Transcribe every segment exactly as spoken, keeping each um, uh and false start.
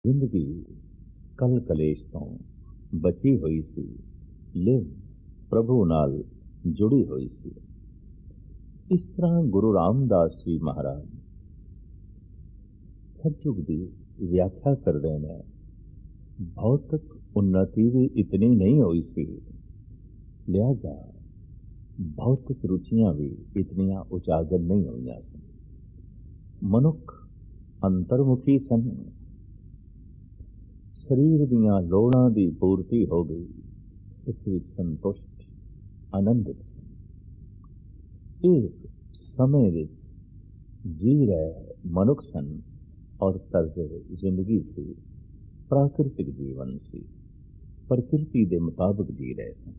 ਜ਼ਿੰਦਗੀ ਕਲ ਕਲੇਸ਼ ਤੋਂ ਬਚੀ ਹੋਈ ਸੀ, ਲਿਵ ਪ੍ਰਭੂ ਨਾਲ ਜੁੜੀ ਹੋਈ ਸੀ। ਇਸ ਤਰ੍ਹਾਂ ਗੁਰੂ ਰਾਮਦਾਸ ਜੀ ਮਹਾਰਾਜ ਸਤਿਯੁਗ ਦੀ ਵਿਆਖਿਆ ਕਰਦੇ ਨੇ। ਭੌਤਿਕ ਉન્નਤੀ ਵੀ ਇਤਨੀ ਨਹੀਂ ਹੋਈ ਸੀ, ਲਿਹਾਜ਼ਾ ਭੌਤਿਕ ਰੁਚੀਆਂ ਵੀ ਇਤਨੀਆਂ ਉਜਾਗਰ ਨਹੀਂ ਹੋਈਆਂ ਸਨ। ਮਨੁੱਖ ਅੰਤਰਮੁਖੀ ਸਨ। ਸਰੀਰ ਦੀਆਂ ਲੋੜਾਂ ਦੀ ਪੂਰਤੀ ਹੋ ਗਈ, ਇਸ ਵਿੱਚ ਸੰਤੁਸ਼ਟ ਆਨੰਦਿਤ ਸਨ। ਇੱਕ ਸਮੇਂ ਵਿੱਚ ਜੀ ਰਹੇ ਮਨੁੱਖ ਸਨ ਔਰ ਤਰਜ਼ ਜ਼ਿੰਦਗੀ ਸੀ, ਪ੍ਰਾਕਿਰਤਿਕ ਜੀਵਨ ਸੀ, ਪ੍ਰਕਿਰਤੀ ਦੇ ਮੁਤਾਬਕ ਜੀ ਰਹੇ ਸਨ।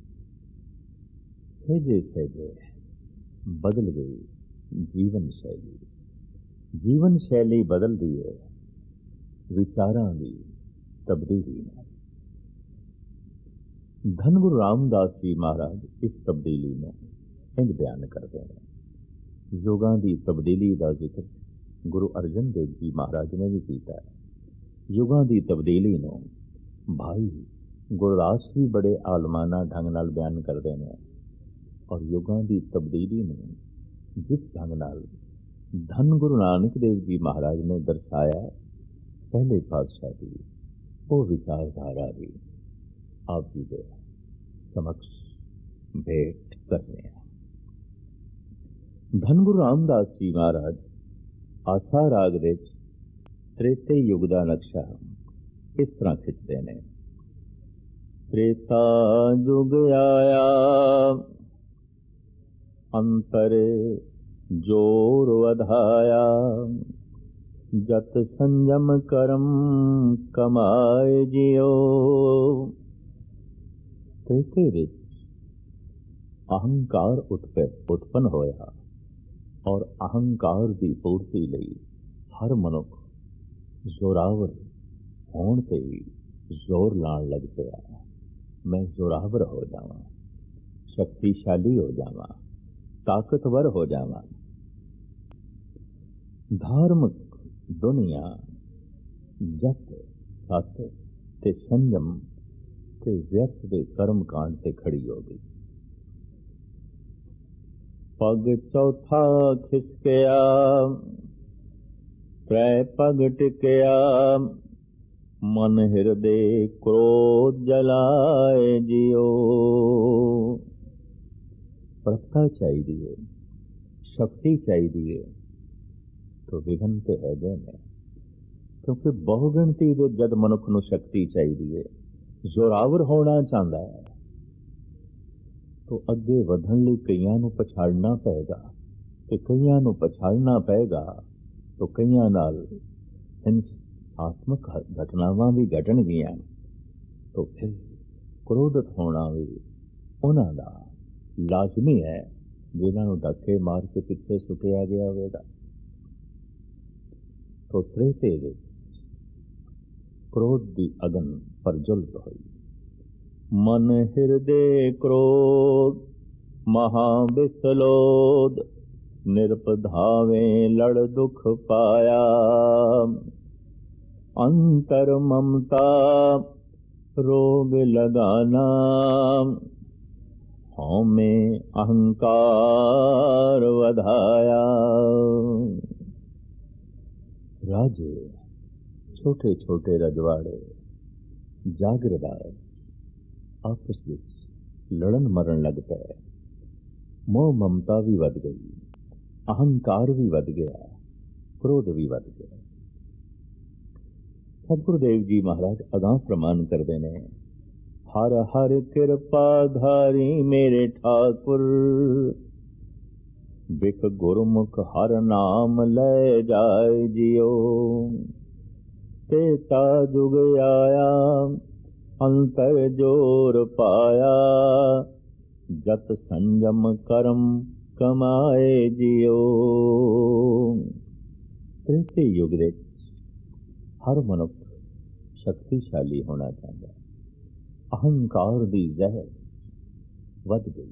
ਸਹਿਜੇ ਸਹਿਜੇ ਬਦਲ ਗਈ ਜੀਵਨ ਸ਼ੈਲੀ। ਜੀਵਨ ਸ਼ੈਲੀ ਬਦਲਦੀ ਹੈ ਵਿਚਾਰਾਂ ਦੀ ਤਬਦੀਲੀ ਨਾਲ। ਧੰਨ ਗੁਰੂ ਰਾਮਦਾਸ ਜੀ ਮਹਾਰਾਜ ਇਸ ਤਬਦੀਲੀ ਨੂੰ ਇੰਝ ਬਿਆਨ ਕਰਦੇ ਨੇ। ਯੁਗਾਂ ਦੀ ਤਬਦੀਲੀ ਦਾ ਜ਼ਿਕਰ ਗੁਰੂ ਅਰਜਨ ਦੇਵ ਜੀ ਮਹਾਰਾਜ ਨੇ ਵੀ ਕੀਤਾ ਹੈ। ਯੁਗਾਂ ਦੀ ਤਬਦੀਲੀ ਨੂੰ ਭਾਈ ਗੁਰਦਾਸ ਵੀ ਬੜੇ ਆਲਮਾਨਾ ਢੰਗ ਨਾਲ ਬਿਆਨ ਕਰਦੇ ਨੇ। ਔਰ ਯੁਗਾਂ ਦੀ ਤਬਦੀਲੀ ਨੂੰ ਜਿਸ ਢੰਗ ਨਾਲ ਧੰਨ ਗੁਰੂ ਨਾਨਕ ਦੇਵ ਜੀ ਮਹਾਰਾਜ ਨੇ ਦਰਸਾਇਆ, ਪਹਿਲੇ ਪਾਤਸ਼ਾਹ ਦੀ ਉਹ ਵਿਚਾਰਧਾਰਾ ਵੀ ਆਪ ਜੀ ਦੇ ਸਮਕਸ਼ ਭੇਟ ਕਰਨੇ ਆ। ਧੰਨ ਗੁਰੂ ਰਾਮਦਾਸ ਜੀ ਮਹਾਰਾਜ ਆਸਾ ਰਾਗ ਵਿੱਚ ਤ੍ਰੇਤੇ ਯੁੱਗ ਦਾ ਨਕਸ਼ਾ ਇਸ ਤਰ੍ਹਾਂ ਖਿੱਚਦੇ ਨੇ। ਤ੍ਰੇਤਾ ਯੁਗ ਆਇਆ, ਅੰਤਰ ਜੋਰ ਵਧਾਇਆ, ਜਤ ਸੰਜਮ ਕਰਮ ਕਮਾਏ ਜਿਉ। ਤ੍ਰੇਤੇ ਵਿੱਚ ਅਹੰਕਾਰ ਉਤਪੰਨ ਹੋਇਆ ਔਰ ਅਹੰਕਾਰ ਦੀ ਪੂਰਤੀ ਲਈ ਹਰ ਮਨੁੱਖ ਜ਼ੋਰਾਵਰ ਹੋਣ ਤੇ ਵੀ ਜ਼ੋਰ ਲਾਉਣ ਲੱਗ ਪਿਆ। ਮੈਂ ਜ਼ੋਰਾਵਰ ਹੋ ਜਾਵਾਂ, ਸ਼ਕਤੀਸ਼ਾਲੀ ਹੋ ਜਾਵਾਂ, ਤਾਕਤਵਰ ਹੋ ਜਾਵਾਂ। ਧਾਰਮਿਕ ਦੁਨੀਆ ਜਤ ਸਤ ਤੇ ਸੰਜਮ ਤੇ ਵਿਅਰਥ ਦੇ ਕਰਮ ਕਾਂਡ ਤੇ ਖੜੀ ਹੋ ਗਈ। ਪਗ ਚੌਥਾ ਖਿਸਕਿਆ, ਤ੍ਰੈ ਪਗ ਟਿਕਿਆ, ਮਨ ਹਿਰਦੇ ਕ੍ਰੋਧ ਜਲਾਏ ਜਿਉ। ਪ੍ਰਗਟਾ ਚਾਹੀਦੀ ਹੈ, ਸ਼ਕਤੀ ਚਾਹੀਦੀ ਹੈ, तो विघन तो है ने। क्योंकि बहुगिणती ਦੇ ਜਦ ਮਨੁੱਖ ਨੂੰ ਸ਼ਕਤੀ ਚਾਹੀਦੀ ਹੈ, ਜ਼ੋਰਾਵਰ ਹੋਣਾ ਚਾਹੁੰਦਾ ਹੈ, तो ਅੱਗੇ ਵਧਣ ਲਈ ਕਈਆਂ ਨੂੰ ਪਛਾੜਨਾ ਪਏਗਾ। ਤੇ ਕਈਆਂ ਨੂੰ ਪਛਾੜਨਾ ਪਏਗਾ तो ਕਈਆਂ ਨਾਲ ਹਿੰਸਾਤਮਕ ਘਟਨਾਵਾਂ ਵੀ ਘਟਣਗੀਆਂ। तो ਫਿਰ ਕ੍ਰੋਧਿਤ ਹੋਣਾ ਵੀ ਉਹਨਾਂ ਦਾ ਲਾਜ਼ਮੀ ਹੈ, ਜਿਨ੍ਹਾਂ ਨੂੰ ਧੱਕੇ ਮਾਰ ਕੇ ਪਿੱਛੇ ਸੁੱਟਿਆ ਗਿਆ ਹੋਵੇਗਾ। तो त्रेते ਵਿੱਚ क्रोध ਦੀ ਅਗਨ ਪ੍ਰਜਵਲਿਤ ਹੋਈ। ਮਨ ਹਿਰਦੇ ਕ੍ਰੋਧ ਮਹਾ ਬਿਸਲੋਦ, ਨਿਰਪਧਾਵੇ ਲੜ ਦੁਖ ਪਾਇਆ। ਅੰਤਰ ਮਮਤਾ ਰੋਗ ਲਗਾਨਾ, ਹਉਮੈ ਅਹੰਕਾਰ ਵਧਾਇਆ। ਰਾਜੇ ਛੋਟੇ ਛੋਟੇ ਰਜਵਾੜੇ ਜਾਗੀਰਦਾਰ ਆਪਸ ਵਿੱਚ ਲੜਨ ਮਰਨ ਲੱਗ ਪਏ। ਮੋਹ ਮਮਤਾ ਵੀ ਵੱਧ ਗਈ, ਅਹੰਕਾਰ ਵੀ ਵੱਧ ਗਿਆ, ਕ੍ਰੋਧ ਵੀ ਵੱਧ ਗਿਆ। ਸਤਿਗੁਰੂ ਦੇਵ ਜੀ ਮਹਾਰਾਜ ਅਗਾਂਹ ਪ੍ਰਮਾਣ ਕਰਦੇ ਨੇ। ਹਰ ਹਰ ਕਿਰਪਾ ਧਾਰੀ ਮੇਰੇ ਠਾਕੁਰ, ਬਿਕ ਗੁਰਮੁਖ ਹਰ ਨਾਮ ਲੈ ਜਾਏ ਜਿਉ। ਤ੍ਰੇਤਾ ਜੁਗ ਆਇਆ, ਅੰਤਰ ਜੋਰ ਪਾਇਆ, ਜਤ ਸੰਜਮ ਕਰਮ ਕਮਾਏ ਜਿਉ। ਤ੍ਰੇਤੇ ਯੁਗ ਵਿੱਚ ਹਰ ਮਨੁੱਖ ਸ਼ਕਤੀਸ਼ਾਲੀ ਹੋਣਾ ਚਾਹੁੰਦਾ। ਅਹੰਕਾਰ ਦੀ ਜ਼ਹਿਰ ਵੱਧ ਗਈ,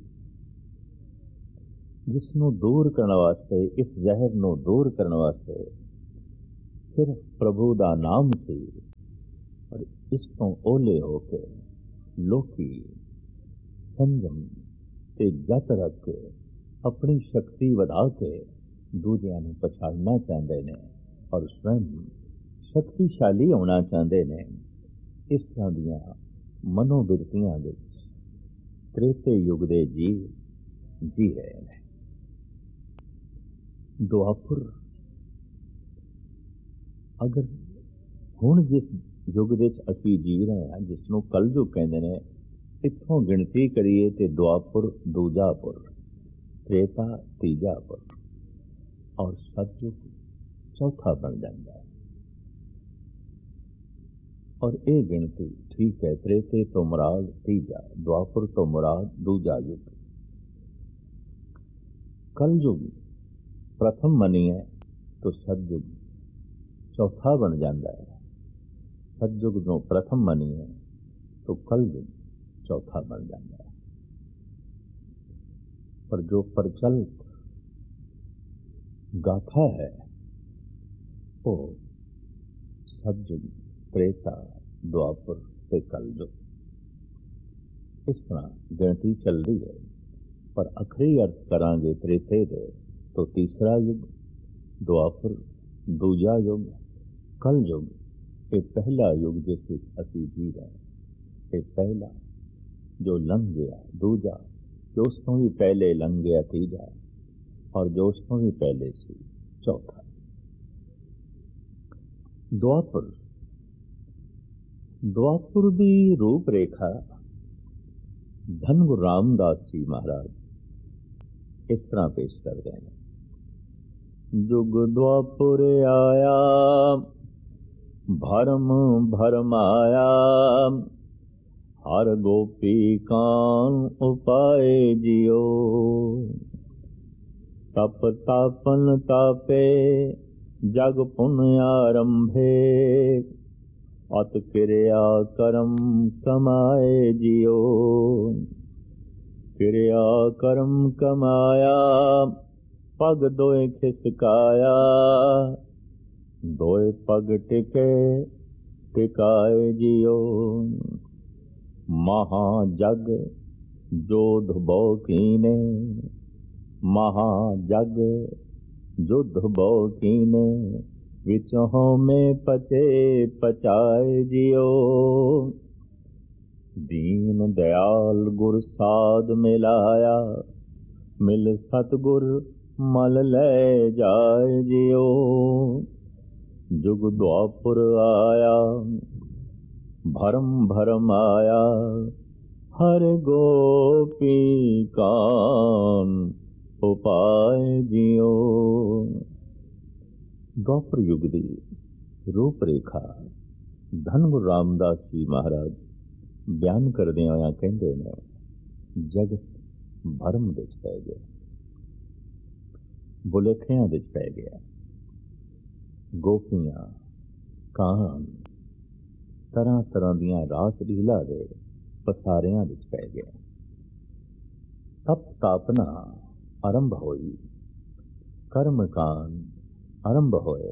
ਜਿਸ ਨੂੰ ਦੂਰ ਕਰਨ ਵਾਸਤੇ, ਇਸ ਜ਼ਹਿਰ ਨੂੰ ਦੂਰ ਕਰਨ ਵਾਸਤੇ सिर्फ प्रभु दा नाम सी, और इस तो ओले हो के लोकी संयम ते जत रख के अपनी शक्ति वधा के दूजियां नूं पछाड़ना चाहते हैं और स्वयं शक्तिशाली होना चाहते हैं। इस तरह दियां मनोबिरतियां विच त्रेते युग दे जी जी रहे हैं। दुआपुर अगर हुण जिस युग विच असीं जी रहे हैं, जिसनों कलयुग कहते हैं, इत्थों गिणती करिए तो दुआपुर दूजा पुर, त्रेता तीजा पुर और सतयुग चौथा बन जाता है। और ये गिणती ठीक है, त्रेते तो मुराद तीजा, द्वापुर तो मुराद दूजा युग। कलयुग प्रथम मनीए तो सतयुग चौथा बन जाता है। सतयुग को प्रथम मनीए तो कलयुग चौथा बन जाता है। पर जो प्रचलित गाथा है वो सतयुग, त्रेता, द्वापर से कलयुग, इस तरह गिनती चल रही है। पर अखरी अर्थ करांगे त्रेते दे तो तीसरा युग, द्वापर दूजा युग, कलयुग ये पहला युग जिस असी जी रहे। ये पहला जो लंघ गया, दूजा जो उसको भी पहले लंघ गया, तीजा और जो उसको भी पहले से चौथा। द्वापर द्वापुर की रूपरेखा धन गुरु रामदास जी महाराज इस तरह पेश कर रहे हैं। जुग द्वापुर आया भरम भरमाया, हर गोपी कान उपाय जियो। तप तापन तापे जग पुण्य आरंभे, अत क्रिया कर्म कमाए जियो। क्रिया कर्म कमाया पग दोए खिसकाया, दोए पग टिके टिकाए जियो। महाजग जोध बो कीने, महाजग जुध बो कीने, विचहों में पचे पचाए जियो। दीन दयाल गुर साध मिलाया, मिल सतगुर मल ले जाए जियो। जुग द्वापुर आया भरम भरम आया, हर गोपी कान उपाय जियो। द्वापर युग की रूपरेखा धन गुरु रामदास जी महाराज बयान करदे होया कहंदे ने, जगत भरम विच पै गया, बुलेखियां विच पै गया। गोपियां कान तरह तरह दियां रास लीला दे पसारियां विच पै गया। तप तापना आरंभ होई, कर्म कान आरंभ होए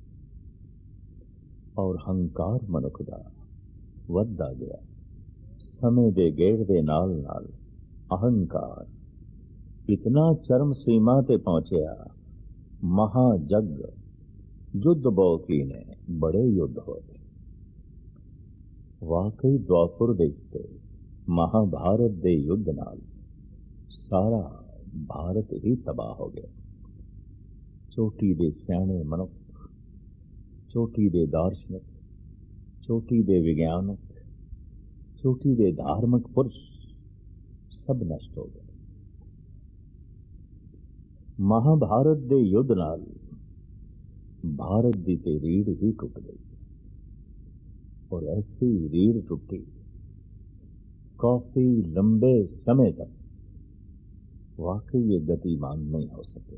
और हंकार मनुख दा वधदा गया। समय दे गेड़ दे नाल नाल अहंकार इतना चरम सीमा ते पहुंचया, महाजग युद्ध बहु कीने, बड़े युद्ध होए। वाकई द्वापुर दे ते महाभारत दे युद्ध नाल सारा भारत ही तबाह हो गया। चोटी दे सियाणे मनुख, चोटी दे दार्शनिक, चोटी दे विज्ञानक, चोटी दे धार्मिक पुरुष सब नष्ट हो गए। महाभारत दे युद्ध नाल भारत दी ते रीढ़ ही टुट गई, और ऐसी रीढ़ टुटी काफी लंबे समय तक वाकई ये गतिमान नहीं हो सके।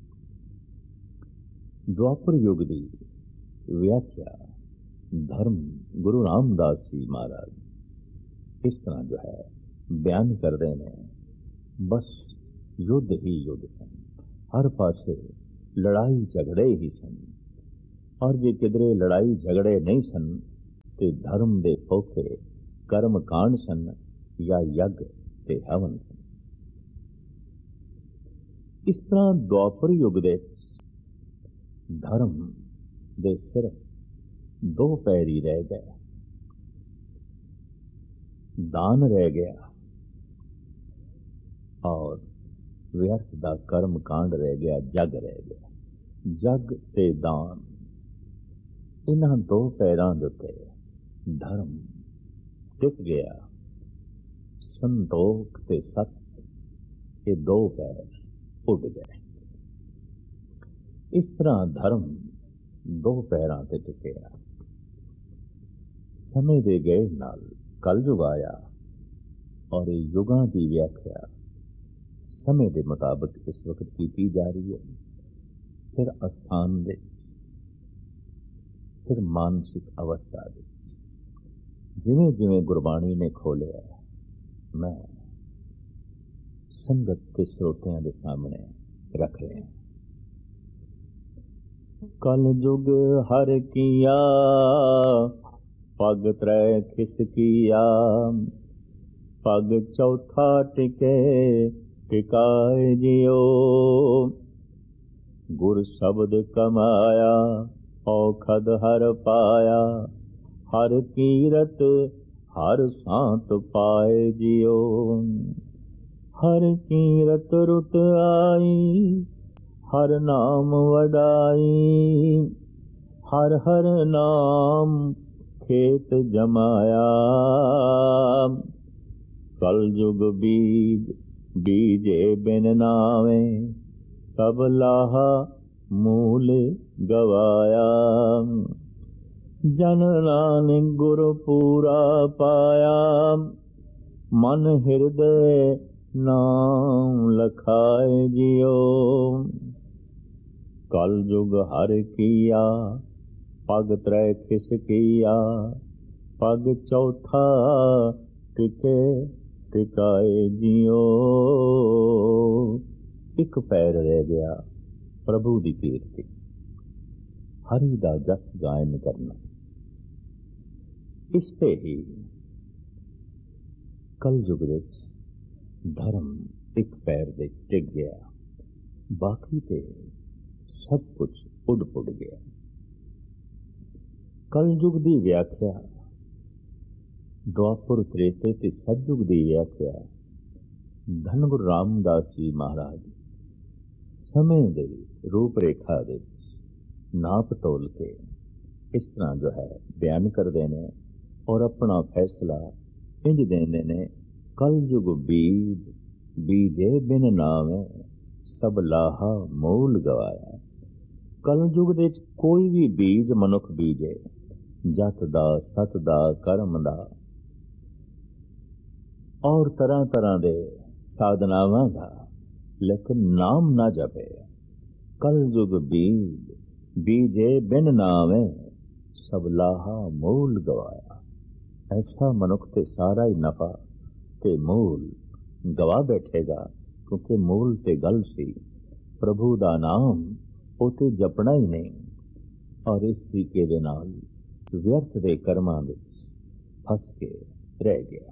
द्वापर युग की व्याख्या धर्म गुरु रामदास जी महाराज इस तरह जो है बयान कर रहे हैं। बस युद्ध ही युद्ध सन, हर पासे लड़ाई झगड़े ही सन। और जे किधरे लड़ाई झगड़े नहीं सन ते धर्म दे फोखे कर्म कांड सन या यज्ञ ते हवन सन। इस तरह द्वापर युग दे धर्म दे सिर्फ दो पैर ही रह गए, दान रह गया और व्यर्थ दा कर्म कांड रह गया, जग रह गया। जग ते दान, इन्हां दो पैरां दे उत्ते धर्म टिक गया। संतोख ते सत, ये दो पैर उड़ गए। इस तरह धर्म दो पैरां ते टिकिया। समय दे गए नाल कलयुग आया और ये युगां की व्याख्या समय के मुताबिक इस वक्त की जा रही है। फिर अस्थान दे, फिर मानसिक अवस्था दे, जिमें जिमें गुरबाणी ने खोलिया मैं संगत के स्रोतियां के सामने रख रहे हैं। कल युग हर किया पग त्रै खिस किया, पग चौथा टिके टिकाए जियो। गुर शब्द कमाया औखद हर पाया, हर कीरत हर सांत पाए जियो। हर कीरत रुत आई हर नाम वडाई, हर हर नाम खेत जमाया। कल युग बीज बीजे बिन नावे, सब लाहा मूल गवाया। जन नानक गुरु पूरा पाया, मन हृदय नाम लखाए जियो। कल युग हर किया पग त्रै खिस किया, पग चौथा टिके टिकाए जियो। एक पैर रह गया प्रभु दी कीर्ति, हरि दा जस गायन करना। इस ते ही कल युग विच धर्म एक पैर दे टिक गया, बाकी ते सब कुछ उड़ पुड़ गया। कल युग दी व्याख्या द्वापर त्रेते ते सतयुग दी व्याख्या धन गुरु रामदास जी महाराज समय दे रूप रेखा दे नाप तोल के इस तरह जो है बयान करते हैं और अपना फैसला इंज देंदे ने। कल युग बीज बीजे बिन नावे, सब लाहा मूल गवाया। कल युग दे कोई भी बीज मनुख बीजे, जत दा सत दा कर्म दा और तरह तरह दे साधनावां दा, लेकिन नाम ना जपे। कल युग बीज बीजे बिन नावे, सब लाहा मूल गवाया। ऐसा मनुख ते सारा ही नफा ते मूल गवा बैठेगा, क्योंकि मूल ते गल सी प्रभु दा नाम उते जपना ही नहीं, और इस तरीके दे नाल व्यर्थ दे कर्मां विच फस के रह गया।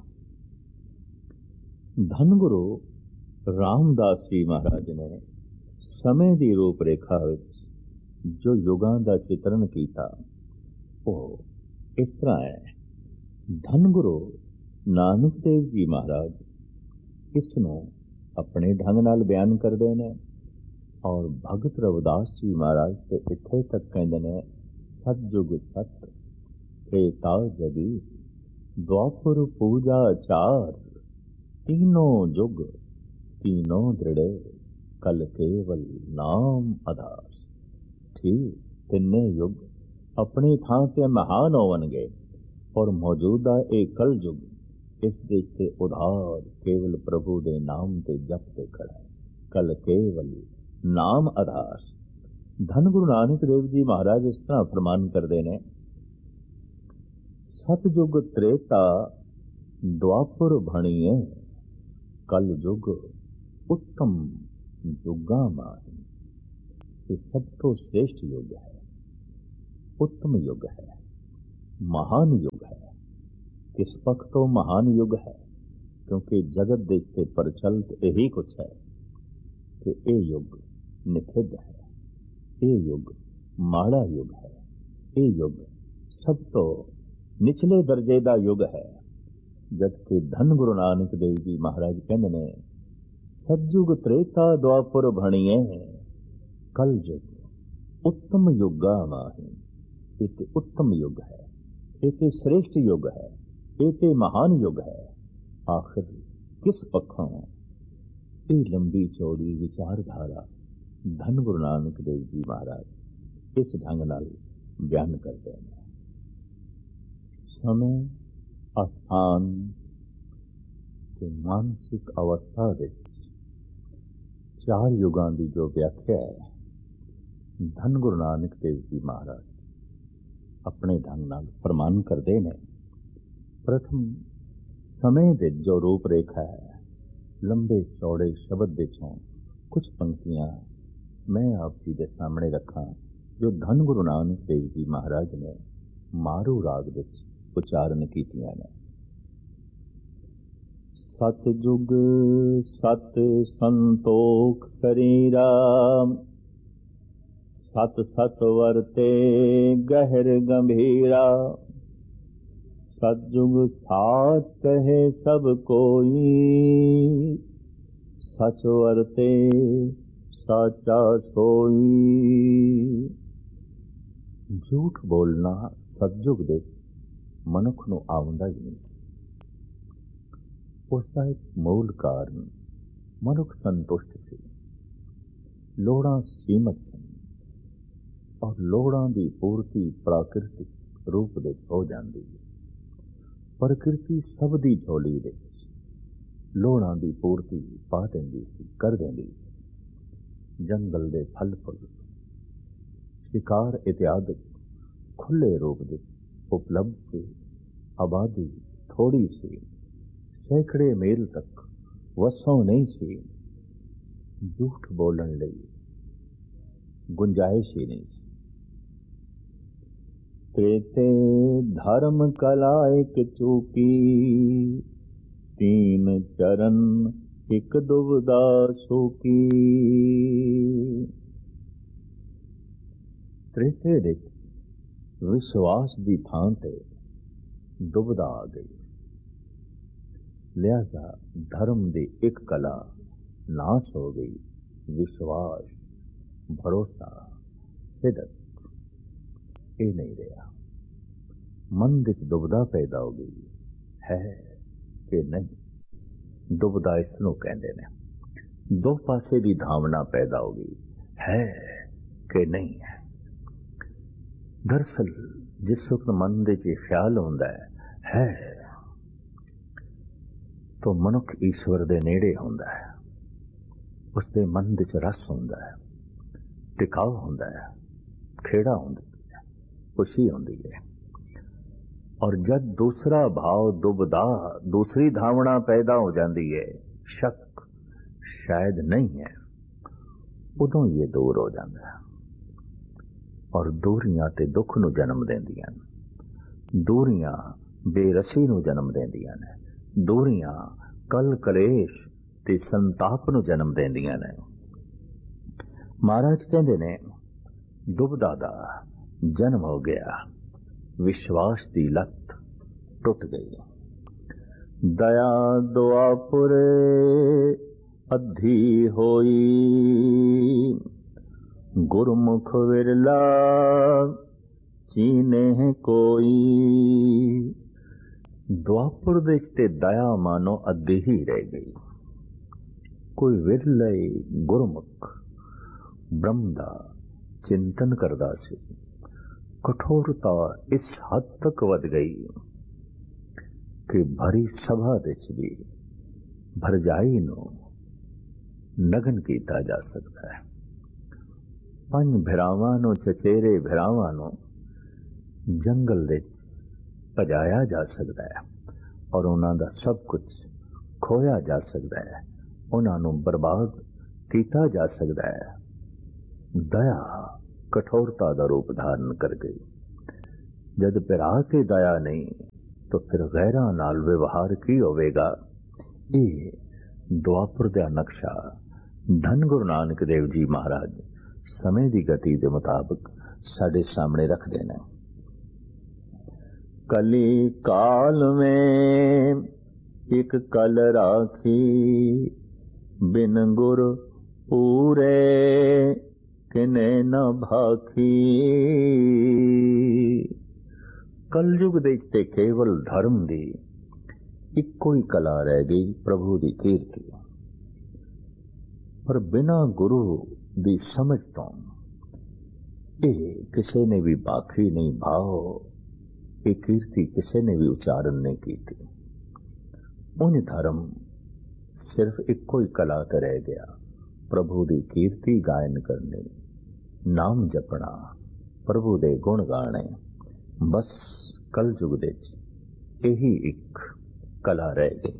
धन गुरु रामदास जी महाराज ने समय की रूप रेखा विच जो युगां दा चित्रण किया वो इस तरह है। धन गुरु नानक देव जी महाराज इसनों अपने ढंग नाल बयान करते हैं, और भगत रविदास जी महाराज तो इत्थे तक कहते हैं सतयुग सत त्रेता जगी, द्वापर पूजा चार, तीनों युग तीनों दृढ़े, कल केवल नाम आधार। ठीक तिन्ने युग अपनी थां से महान होवणगे, और मौजूदा एक कल युग इस देश से उधार केवल प्रभु दे नाम ते जप ते खड़ा है। कल केवल नाम आधार। धन गुरु नानक देव जी महाराज इस तरह फरमान करते हैं, सतयुग त्रेता द्वापर भणिए, कल युग उत्तम युगा माही। ये सब तो श्रेष्ठ युग है। उत्तम युग है, महान युग है। किस पक्ष तो महान युग है? क्योंकि जगत देखते प्रचलित यही कुछ है कि ये युग निषिद्ध है, ये युग माड़ा युग है, ये युग सब तो निचले दर्जे का युग है। जबकि धन गुरु नानक देव जी महाराज कहते ने सतयुग त्रेता द्वापर भणिए कल युग उत्तम युगा माही। ये उत्तम युग है, ये श्रेष्ठ युग है, ये महान युग है। आखिर किस पक्षों ये लंबी चौड़ी विचारधारा धन गुरु नानक देव जी महाराज इस ढंग नाल बयान करते हैं। समय अस्थान ते मानसिक अवस्था दे चार युगां की जो व्याख्या है धन गुरु नानक देव जी महाराज अपने ढंग नाल प्रमाण करते हैं। प्रथम समय दे जो रूप रेखा है, लंबे चौड़े शब्द विचों कुछ पंक्तियां मैं आप जी के सामने रखा जो धन गुरु नानक देव जी महाराज ने मारू राग विच उच्चारण कीतियां ने। सतयुग सत संतोख शरीरा सत सत वर्ते गहर गंभीरा। सतयुग साच कहे सब कोई सच वर्ते साचा सोई। झूठ बोलना सतयुग दे मनुख नूं आउंदा ही नहीं सी। उसका एक मूल कारण मनुख संतुष्ट सी, लोड़ां सीमित सन और लोड़ां की पूर्ति प्राकृतिक रूप दे हो जाती है। प्रकृति सब दी झोली दे लोड़ां की पूर्ति पा देंदी सी, कर देंदी सी। जंगल दे फल फुल शिकार इत्यादि खुले रूप दे उपलब्ध सी। आबादी थोड़ी सी, सैकड़े मील तक वसों नहीं सी। झूठ बोलने लई गुंजाइश ही नहीं सी। त्रेते धर्म कला एक चूकी तीन चरण एक दुविधा सूकी। त्रेते दे विश्वास की थां ते दुविधा आ गई। लिहाजा धर्म की एक कला नाश हो गई। विश्वास, भरोसा, सिदक ये नहीं रहा। मन विच दुविधा पैदा हो गई है कि नहीं। दुविधा इसनूं कहंदे ने। दो पासे की धावना पैदा हो गई है कि नहीं है। दरअसल जिस वक्त मन विच ख्याल होंदा है है तो मनुख ईश्वर दे नेड़े होंदा है। उसके मन विच रस होंदा है, टिकाव होंदा है, खेड़ा होंदी है, खुशी होंदी है। और जब दूसरा भाव दुविधा, दूसरी धावना पैदा हो जाती है, शक शायद नहीं है, उदों ये दूर हो जाता है। और दूरियां ते दुख नूं जन्म देंदियां ने। दूरियां बेरसी नूं जन्म देंदियां ने। दूरियां कल कलेश ते संताप नूं जन्म देंदियां ने। महाराज कहंदे ने दुविधा दा जन्म हो गया, विश्वास की लत टुट गई। दया दुआपुर अधी होई गुरमुख विरला चीने कोई। द्वापुर दे ते दया मानो अद्धी ही रह गई। कोई विरले गुरमुख ब्रह्म दा चिंतन करदा सी। कठोरता इस हद तक वध गई कि भरी सभा दे भी भरजाई नूं नगन कीता जा सकता है। पंज भिरावां नूं चचेरे भिरावां नूं जंगल दे भजाया जा सकता है और उन्हां दा सब कुछ खोया जा सकता है, उन्हां नूं बर्बाद कीता जा सकता है। दया कठोरता का रूप धारण कर गई। जद पिरा ते दया नहीं तो फिर गैरां नाल व्यवहार की होवेगा। ये ਦੁਆਪਰ ਦਾ ਨਕਸ਼ਾ ਧੰਨ ਗੁਰੂ ਨਾਨਕ ਦੇਵ ਜੀ ਮਹਾਰਾਜ ਸਮੇਂ ਦੀ ਗਤੀ ਦੇ ਮੁਤਾਬਕ ਸਾਡੇ ਸਾਹਮਣੇ ਰੱਖਦੇ ਨੇ। ਕਲੀ ਕਾਲ में ਇੱਕ ਕਲ ਰਾਖੀ ਬਿਨ ਗੁਰ ਪੂਰੇ ਕਿਨੇ ਨਾ ਭਾਖੀ। ਕਲਯੁਗ ਦੇ ਤੇ ਕੇਵਲ ਧਰਮ ਦੀ ਇੱਕੋ ਹੀ ਕਲਾ ਰਹਿ ਗਈ, ਪ੍ਰਭੂ ਦੀ ਕੀਰਤੀ। ਪਰ ਬਿਨਾਂ ਗੁਰੂ ਦੀ ਸਮਝ ਤੋਂ ਇਹ ਕਿਸੇ ਨੇ ਵੀ ਬਾਖੀ ਨਹੀਂ ਭਾਓ, ਇਹ ਕੀਰਤੀ ਕਿਸੇ ਨੇ ਵੀ ਉਚਾਰਨ ਨਹੀਂ ਕੀਤੀ। ਉਹ ਧਰਮ ਸਿਰਫ ਇੱਕੋ ਹੀ ਕਲਾ ਤੇ ਰਹਿ ਗਿਆ, ਪ੍ਰਭੂ ਦੀ ਕੀਰਤੀ ਗਾਇਨ ਕਰਨੀ, ਨਾਮ ਜਪਣਾ, ਪ੍ਰਭੂ ਦੇ ਗੁਣ ਗਾਣੇ। ਬਸ ਕਲਯੁਗ ਦੇ ਵਿੱਚ ਇਹੀ ਇੱਕ ਕਲਾ ਰਹਿ ਗਈ।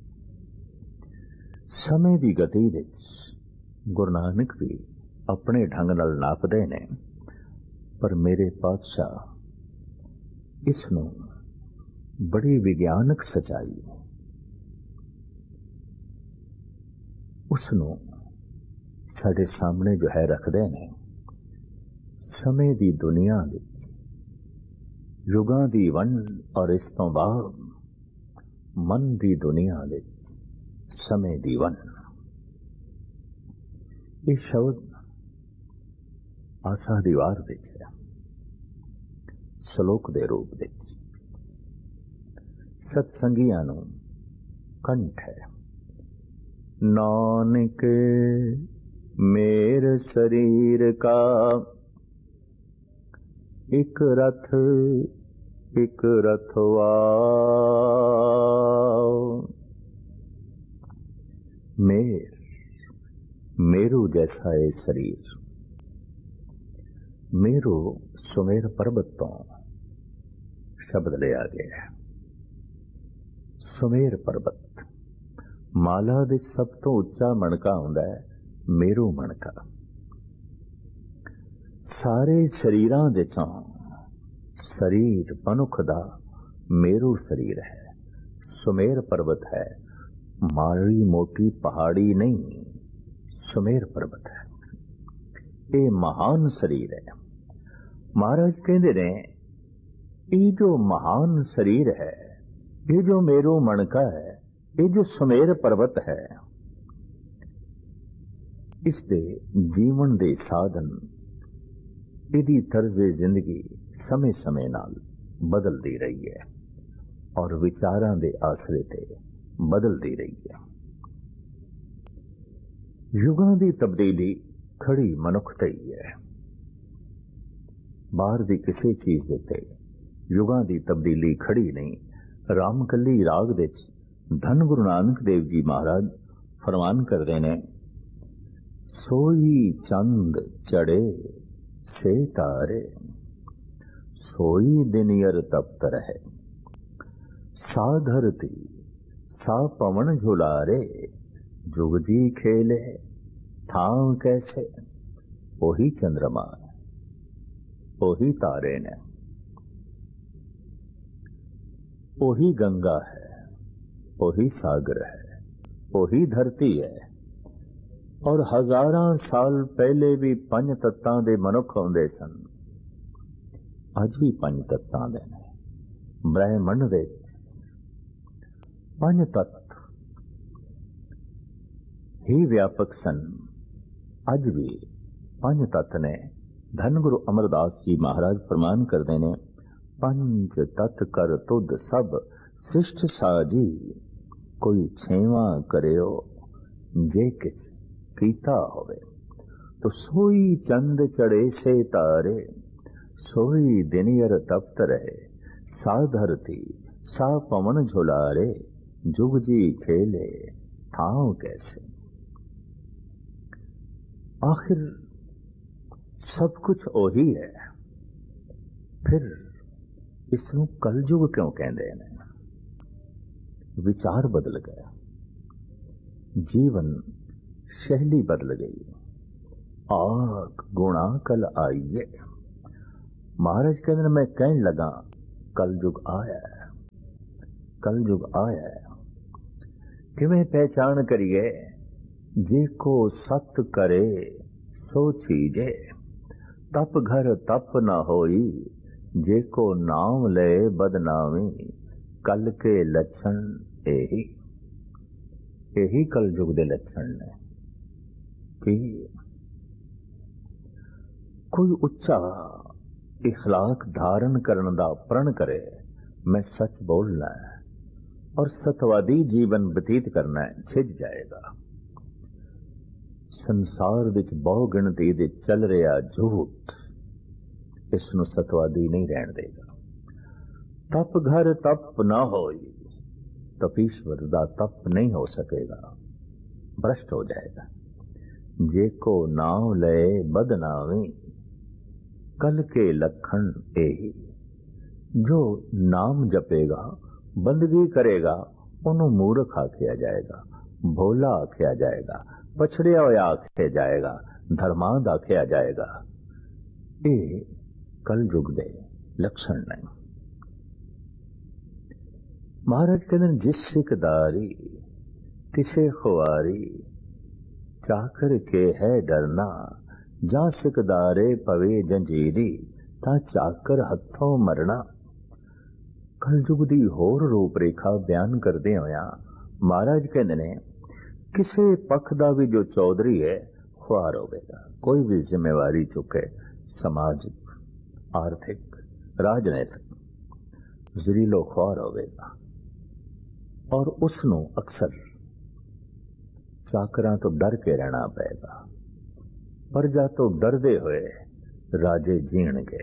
ਸਮੇਂ ਦੀ ਗਤੀ ਵਿੱਚ ਗੁਰੂ ਨਾਨਕ ਵੀ ਆਪਣੇ ਢੰਗ ਨਾਲ ਨਾਪਦੇ ਨੇ, ਪਰ ਮੇਰੇ ਪਾਤਸ਼ਾਹ ਇਸ ਨੂੰ ਬੜੀ ਵਿਗਿਆਨਕ ਸਚਾਈ ਉਸ ਨੂੰ ਸਾਡੇ ਸਾਹਮਣੇ ਜੋ ਹੈ ਰੱਖਦੇ ਨੇ। ਸਮੇਂ ਦੀ ਦੁਨੀਆ ਵਿੱਚ ਯੁਗਾਂ ਦੀ ਵੰਡ ਔਰ ਇਸ ਤੋਂ ਬਾਅਦ ਮਨ ਦੀ ਦੁਨੀਆ ਵਿੱਚ ਸਮੇਂ ਦੀ ਵੰਡ। ਇਹ ਸ਼ਬਦ ਆਸਾ ਦੀ ਵਾਰ ਵਿੱਚ ਹੈ, ਸ਼ਲੋਕ ਦੇ ਰੂਪ ਵਿੱਚ ਸਤਸੰਗੀਆਂ ਨੂੰ ਕੰਠ ਹੈ। ਨਾਨਕ ਮੇਰ ਸਰੀਰ ਕਾ ਇੱਕ ਰਥ ਇੱਕ ਰਥਵਾ। ਮੇਰ मेरू जैसा है शरीर। मेरू सुमेर पर्वत तो शब्द लिया गया है। सुमेर पर्वत माला दे सब तो उच्चा मणका हुंदा है मेरू मणका। सारे शरीरां दे चों शरीर मनुख दा मेरू शरीर है, सुमेर पर्वत है। माड़ी मोटी पहाड़ी नहीं, सुमेर पर्वत है। ये महान शरीर है। महाराज कहते ने ये जो महान शरीर है, ये जो मेरो मणका है, ये जो सुमेर पर्वत है, इसके जीवन दे साधन इदी तर्जे जिंदगी समय समय नाल बदलती रही है और विचारां दे आसरे ते बदलती रही है। युगां दी तब्दीली खड़ी मनुख ते ही है। बाहर दी किसी चीज दे ते युगां दी तब्दीली खड़ी नहीं। रामकली राग दे धन गुरु नानक देव जी महाराज फरमान करते ने, सोई चंद चढ़े से तारे, सोई दिनियर तप्त रहे, सा धरती सा पवन झुलारे, जुग जी खेले थां कैसे। ओही चंद्रमा है, ओही तारे ने, ओही गंगा है, ओही सागर है, ओही धरती है। और हजारां साल पहले भी पंज तत्तां दे मनुख होंदे सन, अज भी पंज तत्तां दे ने। ब्रह्मंड दे पंज तत्त ही व्यापक सन, अज भी पंज तत्त ने। धन गुरु अमरदास जी महाराज फरमान करते ने, पंच तत्त कर तुद सब सृष्ट साजी, कोई छेवा करियो जे किछ कीता होवे। तो सोई चंद चढ़े से तारे, सोई दिनियर तप्त रहे, सा धरती सा पवन झुलारे, जुग जी खेले ठाव कैसे। आखिर सब कुछ ओही है, फिर इसनू कलयुग क्यों कहते हैं। विचार बदल गया, जीवन शैली बदल गई। आग गुणा कल आइए, महाराज कहते मैं कहन लगा कल युग आया, कल युग आया, किवें पहचान करिए, जे को सत करे सो चीजे, तप घर तप न होई, जे को नाम ले बदनामी, कल के लक्षण यही यही कल युग दे लक्षण ने कि कोई उच्चा इखलाक धारण करने दा प्रण करे, मैं सच बोलना है और सतवादी जीवन बतीत करना है, छिज जाएगा। संसार विच बहु गिणती दे चल रहा झूठ इसनू सतवादी नहीं रहन देगा। तप घर तप ना होई, तपीश्वर दा तप नहीं हो सकेगा, भ्रष्ट हो जाएगा। जे को नाम ले बदनामी, कल के लक्षण यही, जो नाम जपेगा बंदगी करेगा उन्होंने मूर्ख आख्या जाएगा, भोला आख्या जाएगा, पछड़िया होया आख्या जाएगा, धर्मांध आख्या जाएगा। ये कल युग दे लक्षण नहीं। महाराज कहते जिस सिकदारी तिसे खुआरी, चाकर के है डरना, जा सिकदारे पवे जंजीरी, ता चाकर हथों मरना। कल युग दी होर रूप रेखा बयान करदे होया महाराज कहते ने किसी पक्ष का भी जो चौधरी है खुआर होगा, कोई भी जिम्मेवारी चुके, समाजिक आर्थिक राजनैतिक, जरीलो खुआर होगा और उसनों अक्सर चाकरां तो डर के रहना पेगा। प्रजा तो डरदे हुए राजे जीणगे।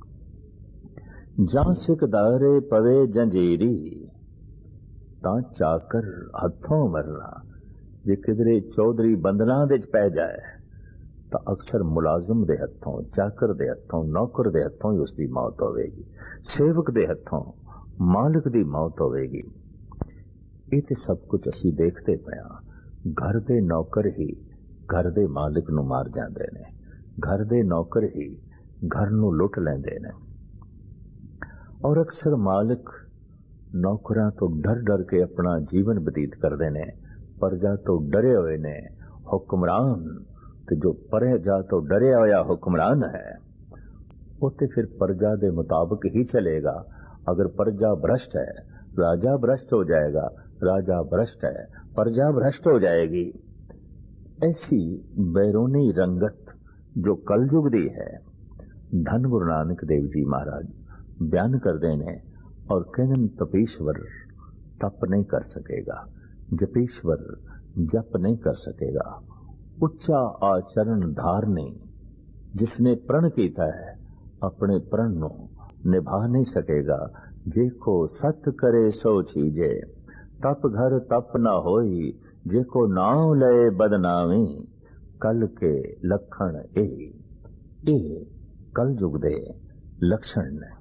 जां सिकदारे पवे जंजीरी, तां चाकर हथों मरना। जे किधरे चौधरी बंधना दे पै जाए तो अक्सर मुलाजिम दे हथों, चाकर दे हथों, नौकर दे हथों ही उसकी मौत होगी, सेवक दे हथों मालिक दी मौत होगी। ये तो सब कुछ असी देखते पे। घर दे नौकर ही घर दे मालिक नू मार जाते ने, घर दे नौकर ही घर नू लुट लेंदे ने और अक्सर मालिक नौकरां तो डर डर के अपना जीवन बतीत करते ने। प्रजा तो डरे हुए ने हुक्मरान, तो जो प्रजा तो डरे होया हुक्मरान है वो तो फिर प्रजा के मुताबिक ही चलेगा। अगर प्रजा भ्रष्ट है राजा भ्रष्ट हो जाएगा, राजा भ्रष्ट है प्रजा भ्रष्ट हो जाएगी। ऐसी बैरूनी रंगत जो कलयुग दी है, धन गुरु नानक देव जी महाराज बयान करते हैं और कहते तपीश्वर तप नहीं कर सकेगा, जपीश्वर जप नहीं कर सकेगा। उच्चा आचरण धारने जिसने प्रण किया है अपने प्रण को निभा नहीं सकेगा। जे को सत करे सो चीजे, तप घर तप न होई, जे को नाम लए बदनामी, कल के लक्षण यही। ये कल युग दे लक्षण ने।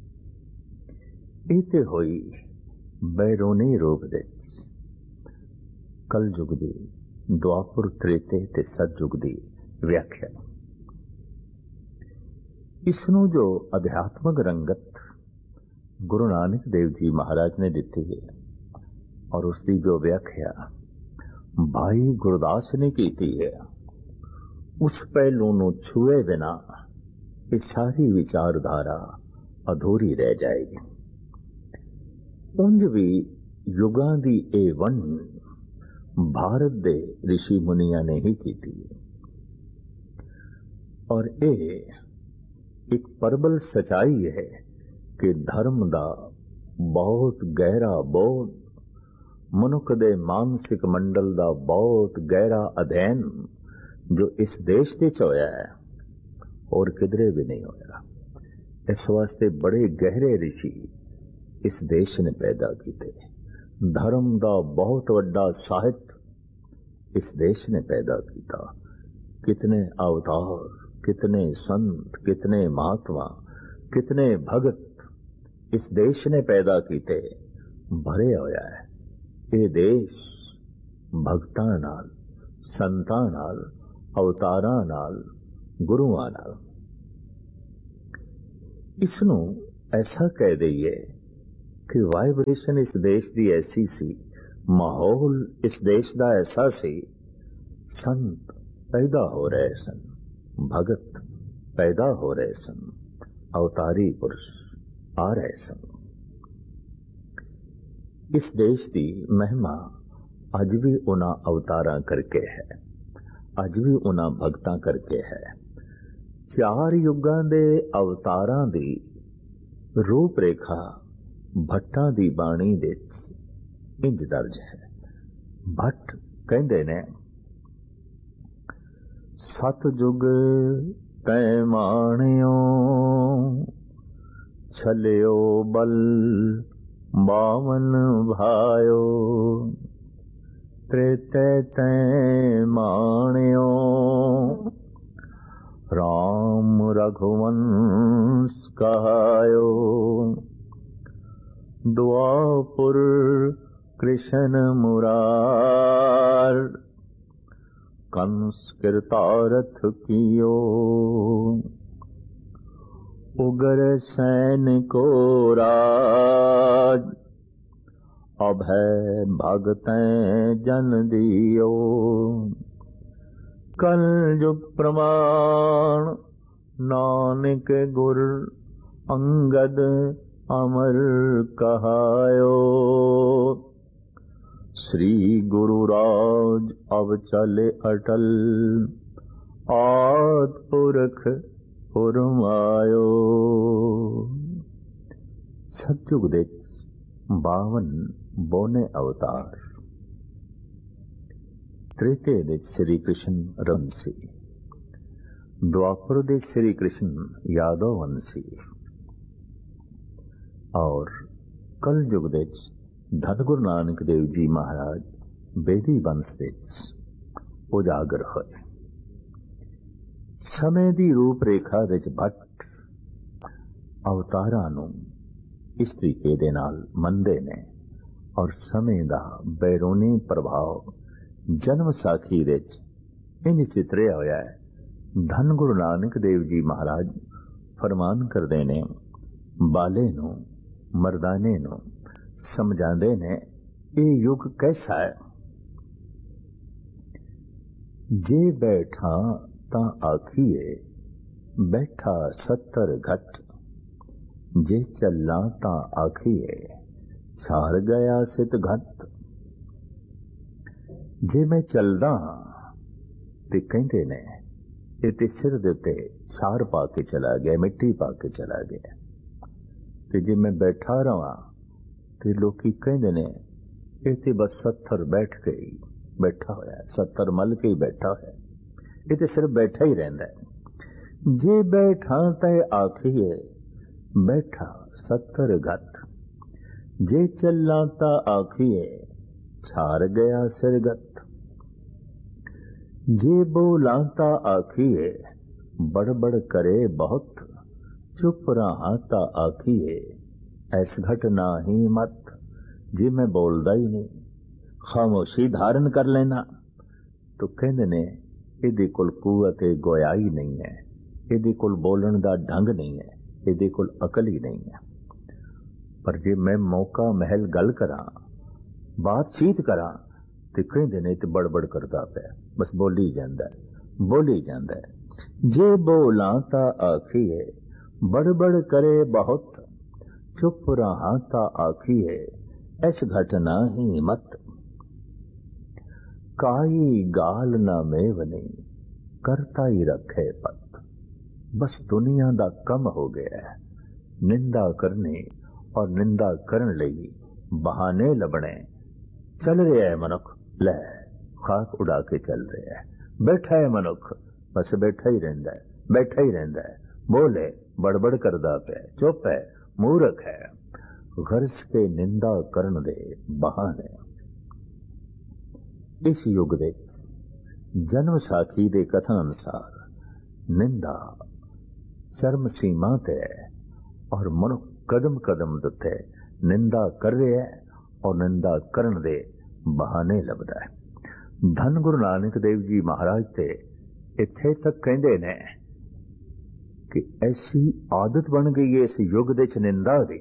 इते होई बैरोनी रूप दे कल युग दी द्वापुर त्रेते ते सतयुग दी व्याख्या। इसनों जो अध्यात्मक रंगत गुरु नानक देव जी महाराज ने दी है और उसकी जो व्याख्या भाई गुरदास ने की है, उस पहलू नूं छुए बिना ये सारी विचारधारा अधूरी रह जाएगी। उंज भी युगां दी ए वन भारत दे ऋषि मुनिया ने ही की थी और ये एक प्रबल सच्चाई है कि धर्म दा बहुत गहरा बोध, मनुख दे मानसिक मंडल दा बहुत गहरा अध्ययन जो इस देश विच होया है और किधरे भी नहीं होया। इस वास्ते बड़े गहरे ऋषि इस देश ने पैदा किए। धर्म दा बहुत वड्डा साहित्य इस देश ने पैदा किया। कितने अवतार, कितने संत, कितने महात्मा, कितने भगत इस देश ने पैदा किए। भरे होया है ये देश भगतां नाल, संतां नाल, अवतारां नाल, गुरुआं नाल। इसनों ऐसा कह दईए कि वाइब्रेशन इस देश की ऐसी सी, माहौल इस देश का ऐसा सी, संत पैदा हो रहे सन, भगत पैदा हो रहे सन, अवतारी पुरुष आ रहे सन। इस देश की महिमा अज भी उन्हां अवतारां करके है, अज भी उन्हां भगतां करके है। चार युगां दे अवतारां दी रूप रेखा भट्टां दी बाणी विच इंज दर्ज है। भट्ट कहंदे ने, सतयुग तै माणियो छलियो बल बावन भायो, त्रेते तै माणियो राम रघुवंश कहायो, द्वापुर कृष्ण मुरार कंस कृतारथ कियो, उगर सैन को राज अभय भगतैं जन दियो, कल युग प्रमाण नानक गुर अंगद अमर कहायो, श्री गुरु राज अब चले अटल आद पुरख फुरमायो। सतयुग दे बावन बोने अवतार, त्रेते दे श्री कृष्ण रघुवंशी, द्वापर दे श्री कृष्ण यादव वंशी और कल युग दे धन गुरु नानक देव जी महाराज बेदी वंश दे उजागर होए। समय दी रूप रेखा विच भट्ट अवतारां नूं इस तरीके दे नाल मनदे ने और समय दा बैरूनी प्रभाव जन्म साखी विच इंज चितरिया होया है। धन गुरु नानक देव जी महाराज फरमान करदे ने, बाले नूं मर्दाने नूं समझांदे ने, ये युग कैसा है। जे बैठा तां आखिए बैठा सत्तर घट, जे चलना तां आखिए छार गया सित घट। जे मैं चलदा ते कहंदे ने ये ते सिर दे उत्ते छार पा के चला गया, मिट्टी पा के चला गया। ते जे मैं बैठा रहा ते लोकी कहंदे ने ये ते बस सत्तर बैठ के ही बैठा होया, सत्तर मल के ही बैठा होया, ये ते सिर्फ बैठा ही रहिंदा है। जे बैठा ते आखिए बैठा सत्तर घट, जे चलना ता आखिए छार गया सिरगत। जे बोला ता आखिए बड़बड़ करे बहुत, चुप रहा ता आखिए ऐस घट ना ही मत। जे मैं बोलदा ही नहीं, खामोशी धारण कर लेना, तो कहंदे ने इहदे कोल कुवत गोयाई नहीं है, इहदे कोल बोलण दा ढंग नहीं है, इहदे कोल अकल ही नहीं है। पर जे मैं मौका महल गल करा, बातचीत करा, ते कहंदे ने ते बड़बड़ करदा पिया, बस बोली जांदा है, बोली जांदा है। जे बोला ता आखिए बड़बड़ करे बहुत, चुप रहा ता आखिए ऐस घटना ही मत। काई गाल ना मेवनी करता ही रखे पत। बस दुनिया दा कम हो गया है, निंदा करने और निंदा करन लई बहाने लबने। चल रहा है मनुख, लै खाक उड़ा के चल रहा है। बैठा है मनुख, बस बैठा ही रहिंदा है, बैठा ही रहिंदा है। बोले बड़बड़ करदा पे, चुप है, मूर्ख है। गर्ज के निंदा करन दे बहाने। इस युग दे जन्म साखी दे कथा अनुसार निंदा चरम सीमा ते है और मनुख कदम कदम दे निंदा कर रहा है और निंदा करन दे बहाने लभदा है। धन गुरु नानक देव जी महाराज ते इत्थे तक कहंदे ने कि ऐसी आदत बन गई है इस युग दे च निंदा दी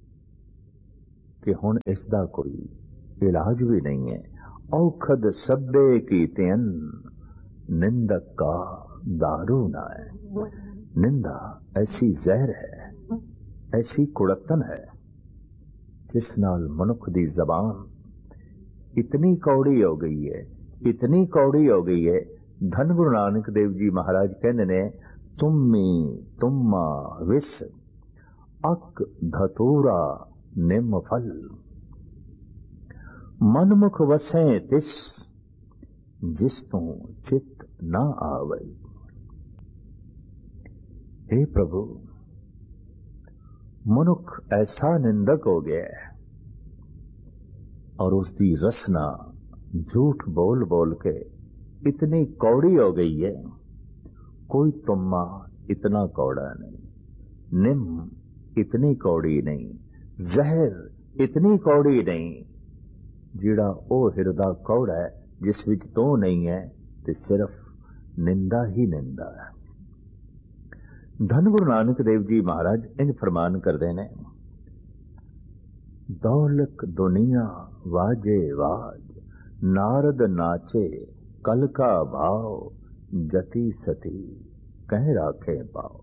कि हुण इसदा कोई इलाज भी नहीं है। औखद सब्बे की तेन निंदक का दारू ना है। निंदा ऐसी जहर है, ऐसी कुड़तन है जिस नाल मनुख दी जबान इतनी कौड़ी हो गई है, इतनी कौड़ी हो गई है। धन गुरु नानक देव जी महाराज कहने ने, तुम्मी तुम्मा विस अक धतूरा निम फल, मनमुख वसें तिस जिस तू चित ना आवे। हे प्रभु, मनुख ऐसा निंदक हो गया है और उसकी रसना झूठ बोल बोल के इतनी कौड़ी हो गई है, कोई तुम्मा इतना कौड़ा नहीं, निम इतनी कौड़ी नहीं, जहर इतनी कौड़ी नहीं, जिड़ा ओ हिरदा कौड़ा है जिस विच तो नहीं है, ते सिर्फ निंदा ही निंदा है। धन गुरु नानक देव जी महाराज इंज फरमान करते ने, दौलक दुनिया वाजे वाज, नारद नाचे कल का भाव, जति सती कह राखे पाओ।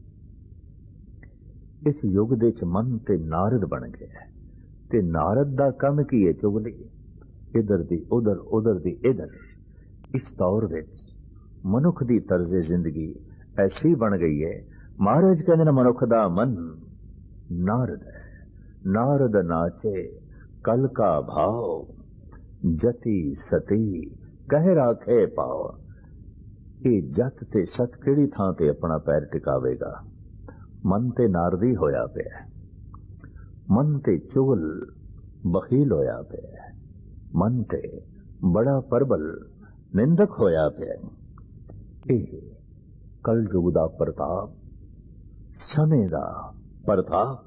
इस युग दे च मन ते नारद बन गया है, ते नारद दा कम की है चुगली, इधर दी उधर उधर दी इधर। इस दौर विच मनुख दी तर्जे जिंदगी ऐसी बन गई है, महाराज कहते मनुख दा मन नारद है। नारद नाचे कल का भाव, जति सती कह राखे पाओ। ये जत ते सत किहड़ी थां ते अपना पैर टिकावेगा। मन ते नारदी होया पिया, मन ते चुगल बखील होया पिया, मन ते बड़ा परबल निंदक होया पिया। ये कलयुग दा प्रताप, समय दा प्रताप।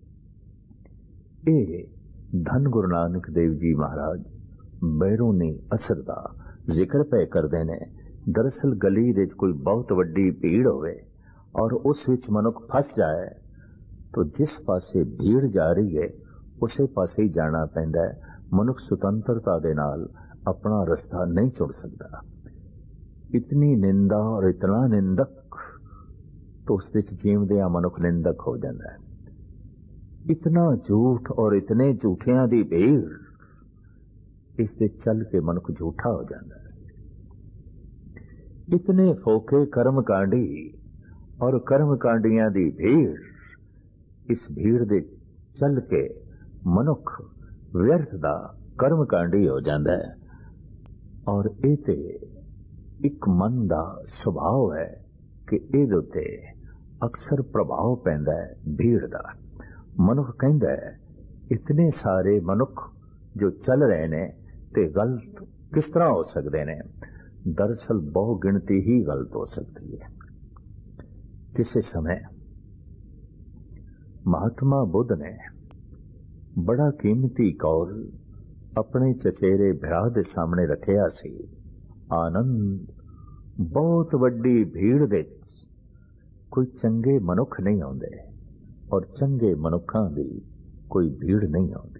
ये धन गुरु नानक देव जी महाराज बैरूनी असर दा जिक्र पे करते ने। दरअसल गली दे कोई बहुत वड्डी भीड़ होवे और उस विच मनुख फस जाए तो जिस पासे भीड़ जा रही है उसे पासे ही जाना पैंदा है। मनुख सुतंत्रता दे नाल अपना रास्ता नहीं चुन सकता। इतनी निंदा और इतना निंदक तो उस विच जीवदिया मनुख निंदक हो जाता है। इतना झूठ और इतने झूठियां दी भीड़, इस दे चल के मनुख झूठा हो जाता है। इतने फोके कर्म कांडी और कर्म कांडियां दी भीड़, इस भीड़ दे चल के मनुख व्यर्थ दा कर्म कांडी हो जाता है। और ये ते एक मन दा सुभाव है कि इहदे उत्ते अक्सर प्रभाव पैंदा है भीड़ दा। मनुख कहंदा है इतने सारे मनुख जो चल रहे ने ते गलत किस तरह हो सकते ने। दरअसल बहु गिनती ही गलत हो सकती है। किसी समय महात्मा बुद्ध ने बड़ा कीमती कौल अपने चचेरे भरा दे सामने रखिया सी। आनंद, बहुत वड्डी भीड़ दे कोई चंगे मनुख नहीं आउंदे और चंगे मनुखां दी कोई भीड़ नहीं आउंदी।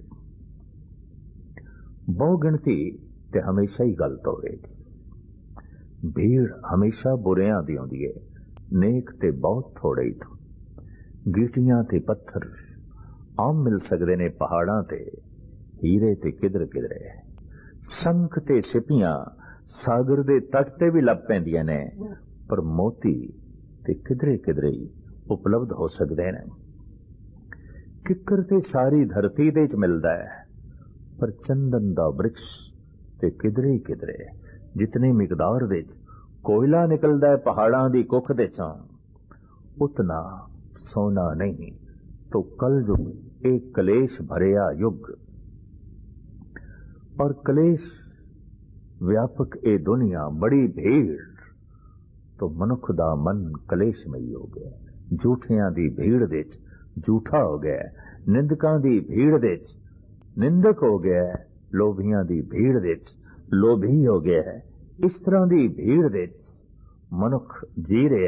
बहु गिनती ते हमेशा ही गलत होगी। भीड़ हमेशा बुरियां दी आउंदी है, नेक ते बहुत थोड़े ही तो। गीटियां ते पत्थर आम मिल सकते ने पहाड़ां ते, हीरे ते किधर किधरे। संख ते सिपियां सागर दे तट ते भी लभ पैंदियां ने, पर मोती ते किधरे किधरे ही उपलब्ध हो सकते हैं। किकर ते सारी धरती दे च मिलदा है, पर चंदन दा वृक्ष ते किधरे ही किधरे। जितनी मिकदार दे कोयला निकलदा है पहाड़ां दी कुख दे चों, उतना सोना नहीं। तो कल युग एक कलेश भरिया युग और कलेश व्यापक ए दुनिया बड़ी भीड़, तो मनुख दा मन कलेशमई हो गया। झूठियां दी भीड़ दे झूठा हो गया, निंदकां दी भीड़ दे निंदक हो गया, लोभियां दी भीड़ दे लोभी हो गया है। इस तरह दी भीड़ दे मनुख जी रहा है,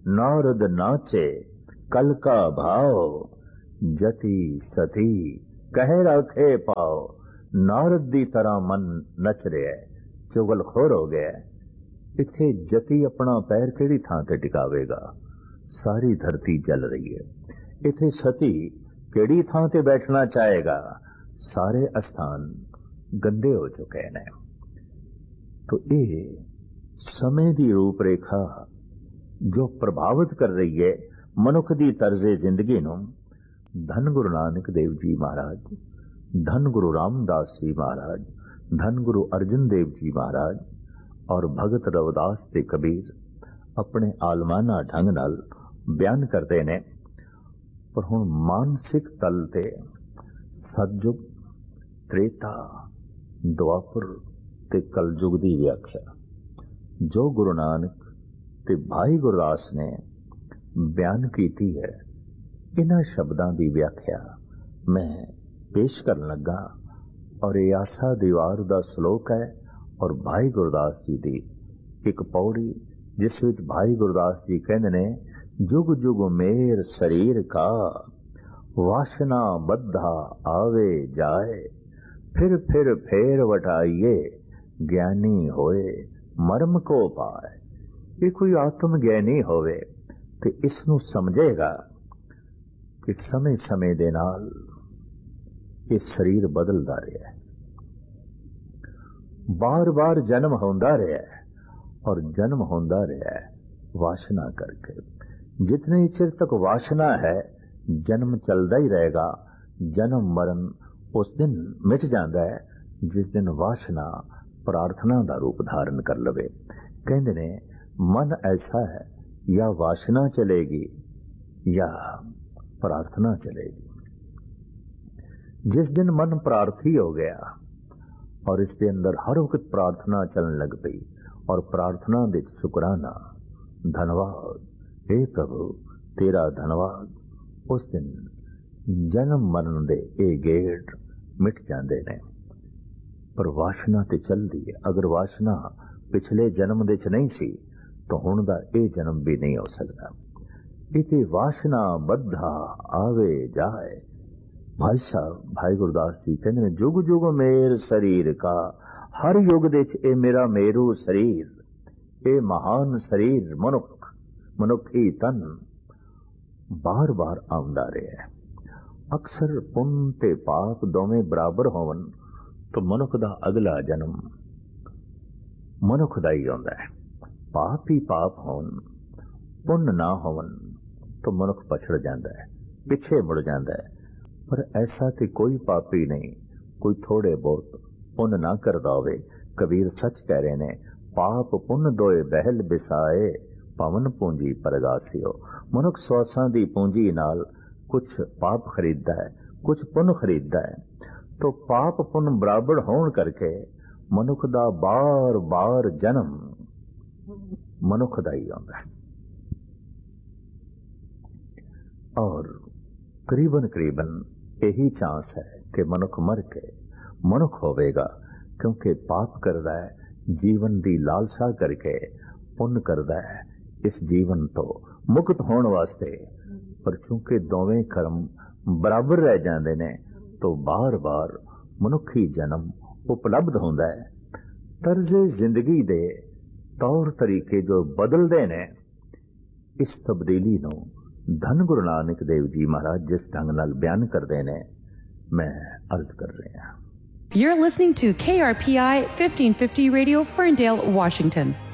नारद नाचे कल का भाव, जति सती कह रखे पाओ। नारद दी तरह मन नच रहा है, चुगल खोर हो गया। इत्थे जति अपना पैर किहड़ी थां ते टिकावेगा, सारी धरती जल रही है। इत्थे सती किहड़ी थां ते बैठना चाहेगा, सारे स्थान गंदे हो चुके हैं। तो ये समय की रूपरेखा जो प्रभावित कर रही है मनुख की तर्जे जिंदगी नूं, धन गुरु नानक देव जी महाराज, धन गुरु रामदास जी महाराज, धन गुरु अर्जन देव जी महाराज और भगत रविदास ते कबीर अपने आलमाना ढंग नाल बयान करते ने। पर हुण मानसिक तल ते सतयुग, त्रेता, द्वापर ते कलयुग की व्याख्या जो गुरु नानक ते भाई गुरदास ने बयान की है, इन्हां शब्दां की व्याख्या मैं पेश करन लगा। और ये आसा दीवार का श्लोक है और भाई गुरदास जी की एक पौड़ी, जिस विच भाई गुरदास जी कहते ने, जुग जुग मेर शरीर का, वासना बद्धा आवे जाए, फिर फिर फेर वटाइए, ज्ञानी होए मर्म को पाए। ये कोई आत्म ज्ञानी होवे ते इसनू समझेगा कि समय समय दे नाल ये शरीर बदलदा रहा है, बार बार जन्म होंदा रहा है और जन्म होंदा रहा है वासना करके। जितने चिर तक वासना है जन्म चलता ही रहेगा। जन्म मरण उस दिन मिट जाता है जिस दिन वासना प्रार्थना का रूप धारण कर लवे। कहते ने मन ऐसा है, या वासना चलेगी या प्रार्थना चलेगी। जिस दिन मन प्रार्थी हो गया और इसके अंदर हर वक्त प्रार्थना चलने लग पई और प्रार्थना दे शुकराना, धन्यवाद हे प्रभु तेरा धन्यवाद, उस दिन जन्म मरण दे ए गेट मिट जाते हैं। पर वासना ते चलती है। अगर वासना पिछले जन्म दे च नहीं सी तो हुण दा ए जन्म भी नहीं हो सकता। इते वासना बद्धा आवे जाए। भाई साहब भाई गुरदास जी कहते हैं, जुग जुग मेर शरीर का, हर युग दे च ए मेरा मेरू शरीर, ए महान शरीर मनुख मनुखी तन बार बार आउंदा रहा है। अक्सर पुण्य ते पाप दोवें बराबर होवन तो मनुख दा अगला जन्म मनुख दा ही आउंदा है। पाप ही पाप होन, पुण्य ना होवन तो मनुख पछड़ जाता है, पिछे मुड़ जाता है। पर ऐसा तो कोई पापी नहीं, कोई थोड़े बहुत पुण्य ना करदा होवे। कबीर सच कह रहे ने, पाप पुण्य दोए बहल बिसाए, पवन पूंजी परगासियो। मनुख सौसां दी पूंजी नाल कुछ पाप खरीदता है, कुछ पुण्य खरीदता है। तो पाप पुण्य बराबर होने करके मनुख दा बार बार जन्म मनुख दा ही आउंदा है। और करीबन करीबन यही चांस है कि मनुख मर के मनुख होवेगा, क्योंकि पाप करदा है जीवन दी लालसा करके, पुण्य करदा है इस जीवन तो मुक्त होने वास्ते। पर चूंकि दोवें कर्म बराबर रह जाते ने तो बार बार मनुखी जन्म उपलब्ध होंदा है। तर्जे जिंदगी दे तौर तरीके जो बदलते ने, इस तब्दीली नूं धन गुरु नानक देव जी महाराज जिस ढंग नाल बयान करते ने, मैं अर्ज कर रहा। You're listening to K R P I fifteen fifty Radio, Ferndale, Washington.